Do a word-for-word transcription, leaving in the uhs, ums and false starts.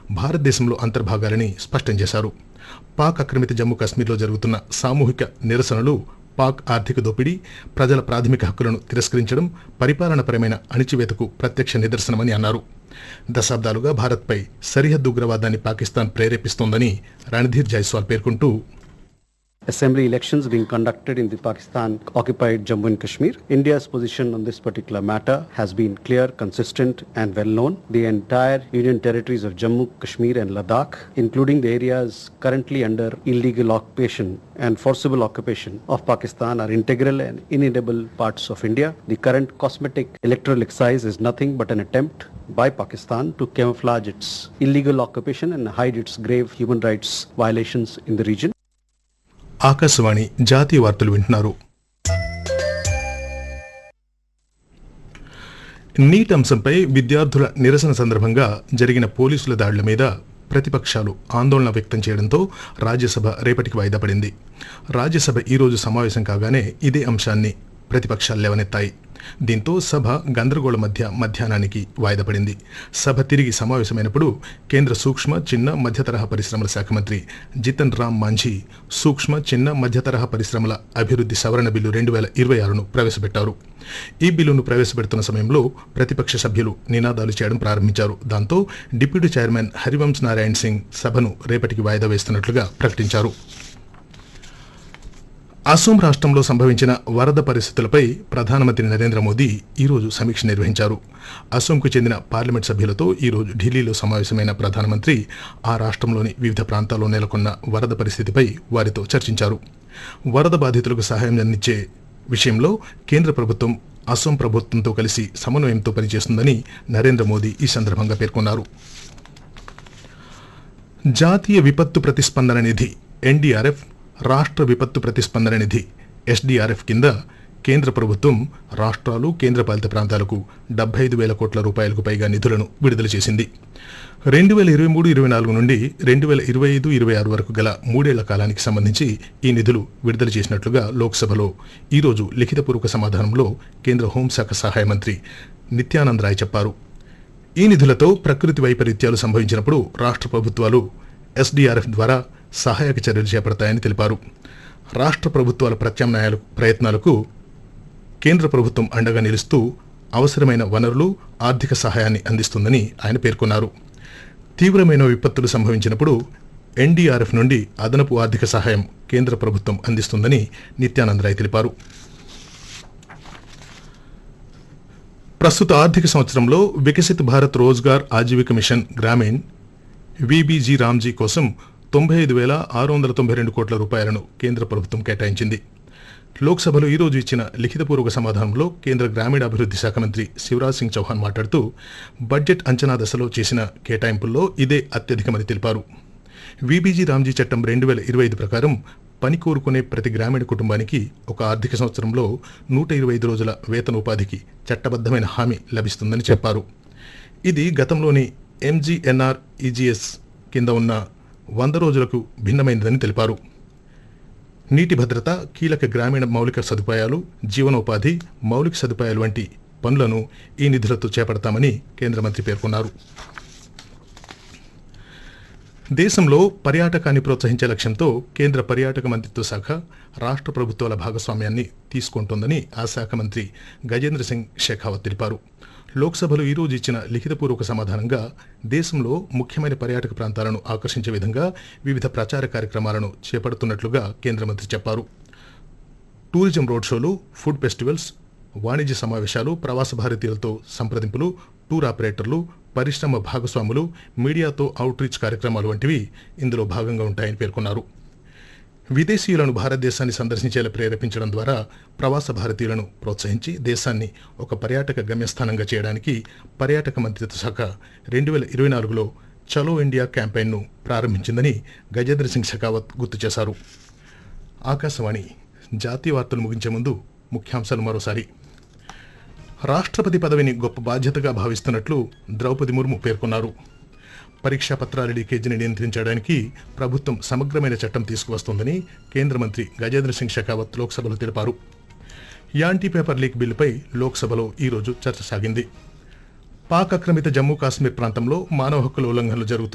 భారతదేశంలో అంతర్భాగాలని స్పష్టం చేశారు. పాక్ ఆక్రమిత జమ్మూ కాశ్మీర్లో జరుగుతున్న సామూహిక నిరసనలు పాక్ ఆర్థిక దోపిడీ, ప్రజల ప్రాథమిక హక్కులను తిరస్కరించడం, పరిపాలనపరమైన అణిచివేతకు ప్రత్యక్ష నిదర్శనమని అన్నారు. దశాబ్దాలుగా భారత్పై సరిహద్దు ఉగ్రవాదాన్ని పాకిస్తాన్ ప్రేరేపిస్తోందని రణధీర్ జైస్వాల్ పేర్కొంటూ, Assembly elections being conducted in the Pakistan occupied Jammu and Kashmir. India's position on this particular matter has been clear, consistent and well known. The entire Union territories of Jammu, Kashmir and Ladakh, including the areas currently under illegal occupation and forcible occupation of Pakistan, are integral and inedible parts of India. The current cosmetic electoral exercise is nothing but an attempt by Pakistan to camouflage its illegal occupation and hide its grave human rights violations in the region. Akashvani జాతీయ వార్తలు వింటున్నారు. Neat అంశంపై విద్యార్థుల నిరసన సందర్భంగా జరిగిన పోలీసుల దాడుల మీద ప్రతిపక్షాలు ఆందోళన వ్యక్తం చేయడంతో రాజ్యసభ రేపటికి వాయిదా పడింది. రాజ్యసభ ఈరోజు సమావేశం కాగానే ఇదే అంశాన్ని ప్రతిపక్షాలు లేవనెత్తాయి. దీంతో సభ గందరగోళ మధ్య మధ్యాహ్నానికి వాయిదా పడింది. సభ తిరిగి సమావేశమైనప్పుడు కేంద్ర సూక్ష్మ చిన్న మధ్య తరహా పరిశ్రమల శాఖ మంత్రి జితన్ రామ్ మాంఝీ సూక్ష్మ చిన్న మధ్య తరహా పరిశ్రమల అభివృద్ధి సవరణ బిల్లు రెండు వేల ఇరవై ఆరును ప్రవేశపెట్టారు. ఈ బిల్లును ప్రవేశపెడుతున్న సమయంలో ప్రతిపక్ష సభ్యులు నినాదాలు చేయడం ప్రారంభించారు. దాంతో డిప్యూటీ చైర్మన్ హరివంశ్ నారాయణ్ సింగ్ సభను రేపటికి వాయిదా వేస్తున్నట్లుగా ప్రకటించారు. అసోం రాష్ట్రంలో సంభవించిన వరద పరిస్థితులపై ప్రధానమంత్రి నరేంద్ర మోదీ ఈరోజు సమీక్ష నిర్వహించారు. అసోంకు చెందిన పార్లమెంట్ సభ్యులతో ఈరోజు ఢిల్లీలో సమావేశమైన ప్రధానమంత్రి ఆ రాష్ట్రంలోని వివిధ ప్రాంతాల్లో నెలకొన్న వరద పరిస్థితిపై వారితో చర్చించారు. వరద బాధితులకు సహాయం అందించే విషయంలో కేంద్ర ప్రభుత్వం అసోం ప్రభుత్వంతో కలిసి సమన్వయంతో పనిచేస్తుందని నరేంద్ర మోదీ ఈ సందర్భంగా పేర్కొన్నారు. జాతీయ విపత్తు ప్రతిస్పందన నిధి ఎన్డీఆర్ఎఫ్, రాష్ట్ర విపత్తు ప్రతిస్పందన నిధి ఎస్డీఆర్ఎఫ్ కింద కేంద్ర ప్రభుత్వం రాష్ట్రాలు, కేంద్రపాలిత ప్రాంతాలకు డెబ్బై ఐదు వేల కోట్ల రూపాయలకు పైగా నిధులను విడుదల చేసింది. రెండు వేల ఇరవై మూడు ఇరవై నాలుగు నుండి రెండు వేల ఇరవై ఐదు ఇరవై ఆరు వరకు గల మూడేళ్ల కాలానికి సంబంధించి ఈ నిధులు విడుదల చేసినట్లుగా లోక్సభలో ఈరోజు లిఖితపూర్వక సమాధానంలో కేంద్ర హోంశాఖ సహాయ మంత్రి నిత్యానంద్ రాయ్ చెప్పారు. ఈ నిధులతో ప్రకృతి వైపరీత్యాలు సంభవించినప్పుడు రాష్ట్ర ప్రభుత్వాలు ఎస్డీఆర్ఎఫ్ ద్వారా సహాయక చర్యలు చేపడతాయని తెలిపారు. రాష్ట్ర ప్రభుత్వాల ప్రత్యామ్నాయాల ప్రయత్నాలకు కేంద్ర ప్రభుత్వం అండగా నిలుస్తూ అవసరమైన వనరులు, ఆర్థిక సహాయాన్ని అందిస్తుందని ఆయన పేర్కొన్నారు. తీవ్రమైన విపత్తులు సంభవించినప్పుడు ఎన్డీఆర్ఎఫ్ నుండి అదనపు ఆర్థిక సహాయం కేంద్ర ప్రభుత్వం అందిస్తుందని నిత్యానంద్ రాయ్ తెలిపారు. ప్రస్తుత ఆర్థిక సంవత్సరంలో వికసిత్ భారత్ రోజ్గార్ ఆజీవిక మిషన్ గ్రామీణ్ విబీజీ రామ్జీ కోసం తొంభై ఐదు వేల ఆరు వందల తొంభై రెండు కోట్ల రూపాయలను కేంద్ర ప్రభుత్వం కేటాయించింది. లోక్సభలో ఈరోజు ఇచ్చిన లిఖితపూర్వక సమాధానంలో కేంద్ర గ్రామీణాభివృద్ధి శాఖ మంత్రి శివరాజ్ సింగ్ చౌహాన్ మాట్లాడుతూ బడ్జెట్ అంచనా దశలో చేసిన కేటాయింపుల్లో ఇదే అత్యధికమని తెలిపారు. విబీజీ రామ్జీ చట్టం రెండు వేల ఇరవై ఐదు ప్రకారం పని కోరుకునే ప్రతి గ్రామీణ కుటుంబానికి ఒక ఆర్థిక సంవత్సరంలో నూట ఇరవై ఐదు రోజుల వేతనోపాధికి చట్టబద్దమైన హామీ లభిస్తుందని చెప్పారు. ఇది గతంలోని ఎంజీఎన్ఆర్ఈజీఎస్ కింద ఉన్న వంద రోజులకు భిన్నమైనదని తెలిపారు. నీటి భద్రత, కీలక గ్రామీణ మౌలిక సదుపాయాలు, జీవనోపాధి, మౌలిక సదుపాయాలు వంటి పనులను ఈ నిధులతో చేపడతామని కేంద్ర మంత్రి పేర్కొన్నారు. దేశంలో పర్యాటకాన్ని ప్రోత్సహించే లక్ష్యంతో కేంద్ర పర్యాటక మంత్రిత్వ శాఖ రాష్ట్ర ప్రభుత్వాల భాగస్వామ్యాన్ని తీసుకుంటోందని ఆ శాఖ మంత్రి గజేంద్ర సింగ్ షెకావత్ తెలిపారు. లోక్సభలో ఈరోజు ఇచ్చిన లిఖితపూర్వక సమాధానంగా దేశంలో ముఖ్యమైన పర్యాటక ప్రాంతాలను ఆకర్షించే విధంగా వివిధ ప్రచార కార్యక్రమాలను చేపడుతున్నట్లుగా కేంద్ర మంత్రి చెప్పారు. టూరిజం రోడ్ షోలు, ఫుడ్ ఫెస్టివల్స్, వాణిజ్య సమావేశాలు, ప్రవాస భారతీయులతో సంప్రదింపులు, టూర్ ఆపరేటర్లు, పరిశ్రమ భాగస్వాములు, మీడియాతో అవుట్ రీచ్ కార్యక్రమాలు వంటివి ఇందులో భాగంగా ఉంటాయని పేర్కొన్నారు. విదేశీయులను భారతదేశాన్ని సందర్శించేలా ప్రేరేపించడం ద్వారా ప్రవాస భారతీయులను ప్రోత్సహించి దేశాన్ని ఒక పర్యాటక గమ్యస్థానంగా చేయడానికి పర్యాటక మంత్రిత్వ శాఖ రెండు వేల ఇరవై నాలుగులో చలో ఇండియా క్యాంపెయిన్ను ప్రారంభించిందని గజేంద్ర సింగ్ షెకావత్ గుర్తు చేశారు. ఆకాశవాణి జాతీయ వార్తలు ముగించే ముందు ముఖ్యాంశాలు మరోసారి. రాష్ట్రపతి పదవిని గొప్ప బాధ్యతగా భావిస్తున్నట్లు ద్రౌపది ముర్ము పేర్కొన్నారు. పరీక్షా పత్రాల లీకేజీని నియంత్రించడానికి ప్రభుత్వం సమగ్రమైన చట్టం తీసుకువస్తోందని కేంద్ర మంత్రి గజేంద్ర సింగ్ షెకావత్ లోక్సభలో తెలిపారు. యాంటీ పేపర్ లీక్ బిల్లుపై లోక్సభలో ఈరోజు చర్చ సాగింది. పాక్ ఆక్రమిత జమ్మూ కాశ్మీర్ ప్రాంతంలో మానవ హక్కుల ఉల్లంఘనలు జరుగుతున్నాయి.